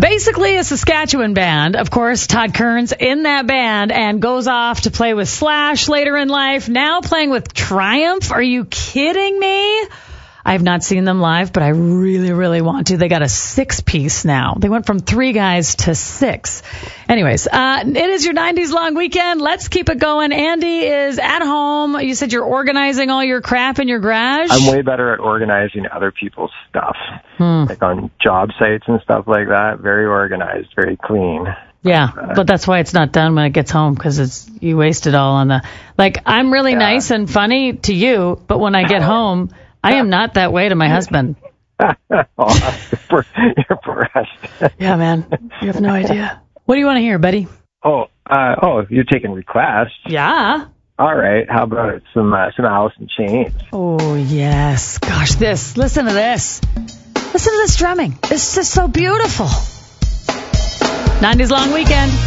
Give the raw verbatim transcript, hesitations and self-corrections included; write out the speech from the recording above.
Basically a Saskatchewan band. Of course, Todd Kearns in that band and goes off to play with Slash later in life. Now playing with Triumph. Are you kidding me? I have not seen them live, but I really, really want to. They got a six-piece now. They went from three guys to six. Anyways, uh, it is your nineties long weekend. Let's keep it going. Andy is at home. You said you're organizing all your crap in your garage? I'm way better at organizing other people's stuff, hmm. like on job sites and stuff like that. Very organized, very clean. Yeah, but that's why it's not done when it gets home, because it's you waste it all on the... Like, I'm really yeah. nice and funny to you, but when I get home... I am not that way to my husband. Oh, you're, you're pressed. Yeah, man. You have no idea. What do you want to hear, buddy? Oh, uh, oh, you're taking requests. Yeah. All right. How about some uh, some Alice in Chains? Oh, yes. Gosh, this. Listen to this. Listen to this drumming. This is so beautiful. nineties long weekend.